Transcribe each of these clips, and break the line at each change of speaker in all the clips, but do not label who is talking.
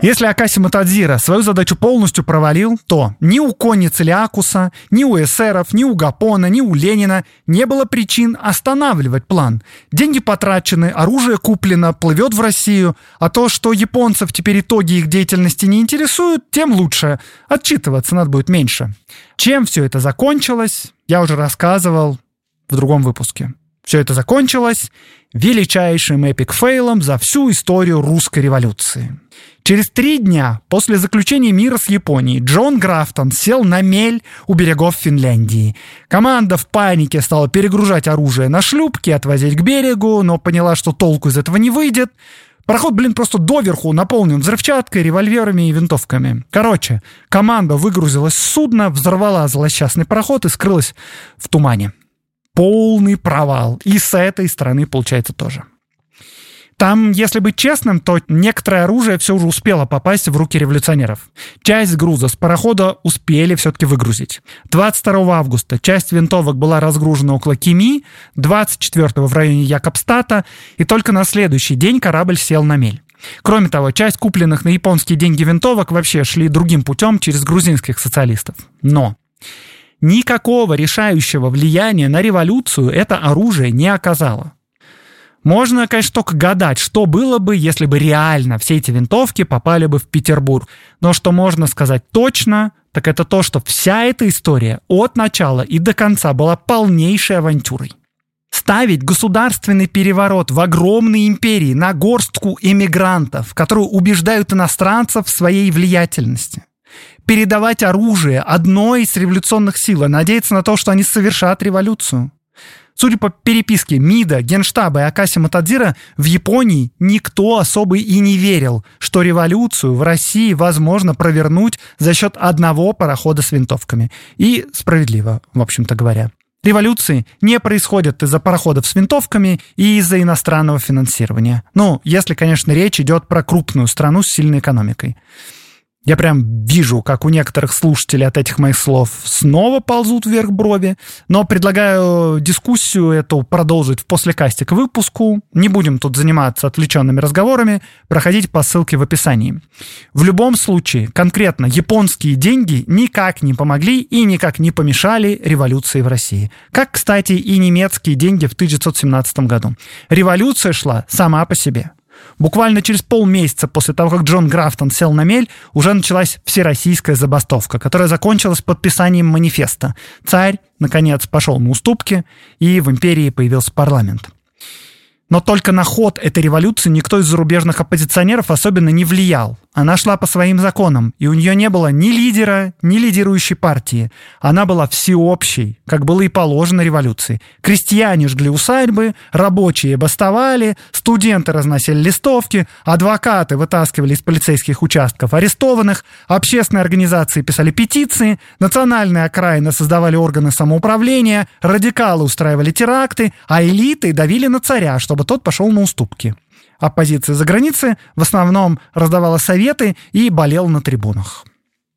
Если Акаси Матадзира свою задачу полностью провалил, то ни у Кони Целиакуса, ни у эсеров, ни у Гапона, ни у Ленина не было причин останавливать план. Деньги потрачены, оружие куплено, плывет в Россию, а то, что японцев теперь итоги их деятельности не интересуют, тем лучше. Отчитываться надо будет меньше. Чем все это закончилось, я уже рассказывал в другом выпуске. Все это закончилось величайшим эпик-фейлом за всю историю русской революции. Через 3 дня после заключения мира с Японией Джон Графтон сел на мель у берегов Финляндии. Команда в панике стала перегружать оружие на шлюпки, отвозить к берегу, но поняла, что толку из этого не выйдет. Пароход, просто доверху наполнен взрывчаткой, револьверами и винтовками. Короче, команда выгрузилась с судна, взорвала злосчастный пароход и скрылась в тумане. Полный провал. И с этой стороны, получается, тоже. Там, если быть честным, то некоторое оружие все уже успело попасть в руки революционеров. Часть груза с парохода успели все-таки выгрузить. 22 августа часть винтовок была разгружена около Кеми, 24-го в районе Якобстата, и только на следующий день корабль сел на мель. Кроме того, часть купленных на японские деньги винтовок вообще шли другим путем через грузинских социалистов. Но никакого решающего влияния на революцию это оружие не оказало. Можно, конечно, только гадать, что было бы, если бы реально все эти винтовки попали бы в Петербург. Но что можно сказать точно, так это то, что вся эта история от начала и до конца была полнейшей авантюрой. Ставить государственный переворот в огромной империи на горстку эмигрантов, которые убеждают иностранцев в своей влиятельности. Передавать оружие одной из революционных сил и надеяться на то, что они совершат революцию. Судя по переписке МИДа, Генштаба и Акаси Матадзира, в Японии никто особо и не верил, что революцию в России возможно провернуть за счет одного парохода с винтовками. И справедливо, в общем-то говоря. Революции не происходят из-за пароходов с винтовками и из-за иностранного финансирования. Ну, если, конечно, речь идет про крупную страну с сильной экономикой. Я прям вижу, как у некоторых слушателей от этих моих слов снова ползут вверх брови, но предлагаю дискуссию эту продолжить в послекасте к выпуску. Не будем тут заниматься отвлеченными разговорами, проходите по ссылке в описании. В любом случае, конкретно японские деньги никак не помогли и никак не помешали революции в России. Как, кстати, и немецкие деньги в 1917 году. Революция шла сама по себе. Буквально через полмесяца после того, как Джон Графтон сел на мель, уже началась всероссийская забастовка, которая закончилась подписанием манифеста. Царь, наконец, пошел на уступки, и в империи появился парламент. Но только на ход этой революции никто из зарубежных оппозиционеров особенно не влиял. Она шла по своим законам, и у нее не было ни лидера, ни лидирующей партии. Она была всеобщей, как было и положено революции. Крестьяне жгли усадьбы, рабочие бастовали, студенты разносили листовки, адвокаты вытаскивали из полицейских участков арестованных, общественные организации писали петиции, национальные окраины создавали органы самоуправления, радикалы устраивали теракты, а элиты давили на царя, чтобы тот пошел на уступки. Оппозиция за границей в основном раздавала советы и болела на трибунах.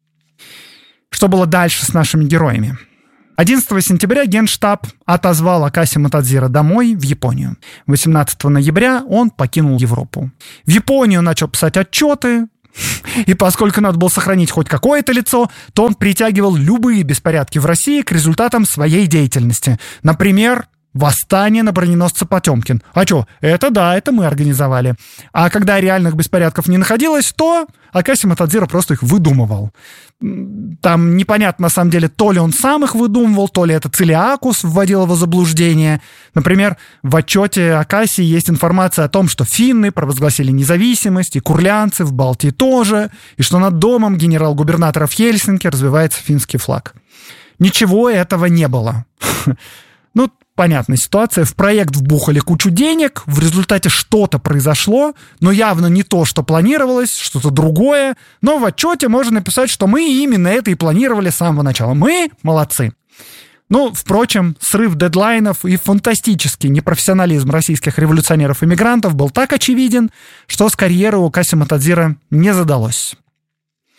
Что было дальше с нашими героями? 11 сентября Генштаб отозвал Акаси Матадзира домой, в Японию. 18 ноября он покинул Европу. В Японию начал писать отчеты, и поскольку надо было сохранить хоть какое-то лицо, то он притягивал любые беспорядки в России к результатам своей деятельности. Например, восстание на броненосце Потемкин. А что? Это мы организовали. А когда реальных беспорядков не находилось, то Акаси Матадзира просто их выдумывал. Там непонятно, на самом деле, то ли он сам их выдумывал, то ли это Целиакус вводил его в заблуждение. Например, в отчете Акаси есть информация о том, что финны провозгласили независимость, и курлянцы в Балтии тоже, и что над домом генерал-губернатора в Хельсинки развивается финский флаг. Ничего этого не было. Ну, понятная ситуация. В проект вбухали кучу денег, в результате что-то произошло, но явно не то, что планировалось, что-то другое. Но в отчете можно написать, что мы именно это и планировали с самого начала. Мы молодцы. Ну, впрочем, срыв дедлайнов и фантастический непрофессионализм российских революционеров-иммигрантов был так очевиден, что с карьерой у Акаси Матадзира не задалось.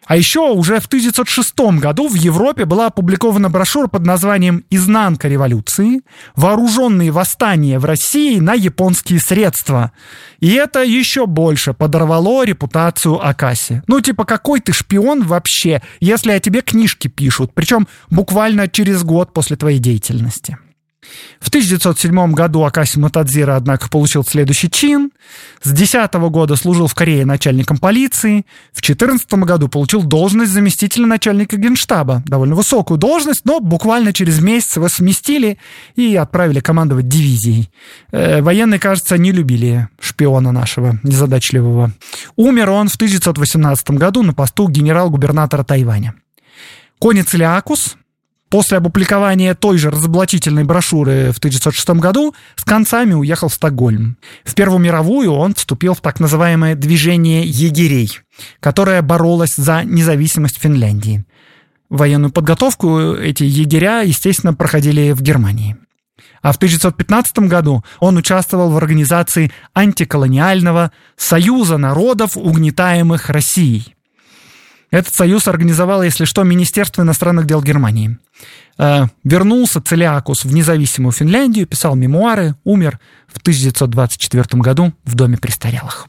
А еще уже в 1906 году в Европе была опубликована брошюра под названием «Изнанка революции. Вооруженные восстания в России на японские средства». И это еще больше подорвало репутацию Акаси. Какой ты шпион вообще, если о тебе книжки пишут, причем буквально через год после твоей деятельности. В 1907 году Акаси Матадзира, однако, получил следующий чин. С 2010 года служил в Корее начальником полиции. В 2014 году получил должность заместителя начальника генштаба. Довольно высокую должность, но буквально через месяц его сместили и отправили командовать дивизией. Военные, кажется, не любили шпиона нашего, незадачливого. Умер он в 1918 году на посту генерал-губернатора Тайваня. Конец Целиакус после опубликования той же разоблачительной брошюры в 1906 году с концами уехал в Стокгольм. В Первую мировую он вступил в так называемое движение егерей, которое боролось за независимость Финляндии. Военную подготовку эти егеря, естественно, проходили в Германии. А в 1915 году он участвовал в организации антиколониального Союза народов, угнетаемых Россией. Этот союз организовало, если что, Министерство иностранных дел Германии. Вернулся Целиакус в независимую Финляндию, писал мемуары, умер в 1924 году в доме престарелых.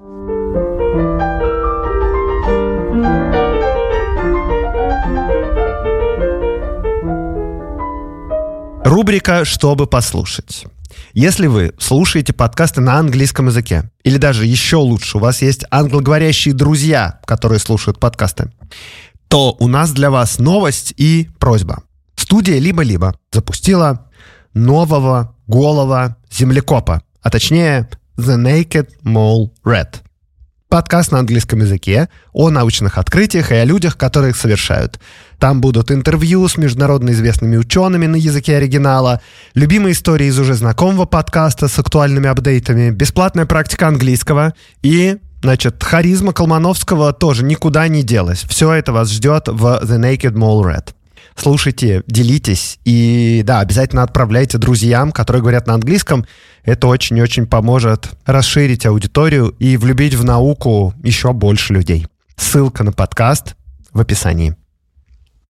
Рубрика «Чтобы послушать». Если вы слушаете подкасты на английском языке, или даже еще лучше, у вас есть англоговорящие друзья, которые слушают подкасты, то у нас для вас новость и просьба. Студия «Либо-либо» запустила нового голого землекопа, а точнее The Naked Mole Rat. Подкаст на английском языке о научных открытиях и о людях, которые их совершают. Там будут интервью с международно известными учеными на языке оригинала, любимые истории из уже знакомого подкаста с актуальными апдейтами, бесплатная практика английского и, харизма Колмановского тоже никуда не делась. Все это вас ждет в The Naked Mole Rat. Слушайте, делитесь и, обязательно отправляйте друзьям, которые говорят на английском. Это очень-очень поможет расширить аудиторию и влюбить в науку еще больше людей. Ссылка на подкаст в описании.